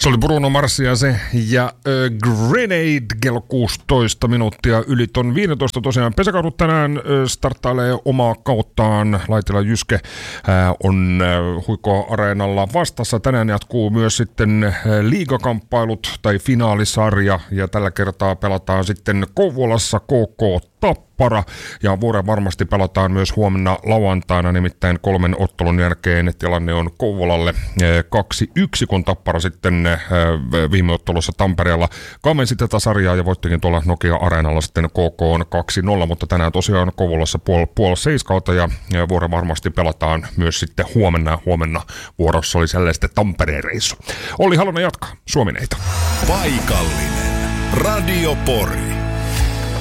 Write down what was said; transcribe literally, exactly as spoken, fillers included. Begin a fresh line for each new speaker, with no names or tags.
Se oli Bruno Mars ja se ja äh, Grenade kello kuusitoista minuuttia yli ton viisitoista. Tosiaan pesäkaudut tänään äh, starttailee omaa kauttaan. Laitila Jyske äh, on äh, Huikko-areenalla vastassa. Tänään jatkuu myös sitten äh, liigakamppailut tai finaalisarja ja tällä kertaa pelataan sitten Kouvolassa K K Tappara ja vuoren varmasti pelataan myös huomenna lauantaina, nimittäin kolmen ottelun jälkeen tilanne on Kouvolalle kaksi yksi, kun Tappara sitten viime ottelussa Tampereella kamensi tätä sarjaa ja voittikin tuolla Nokia-areenalla sitten K K on kaksi nolla, mutta tänään tosiaan Kouvolassa puol, puol seiskautta ja, ja vuoren varmasti pelataan myös sitten huomenna. Huomenna vuorossa oli sellaista Tampereen reissu. Olli Halonen jatkaa Suomineita.
Paikallinen Radio Pori.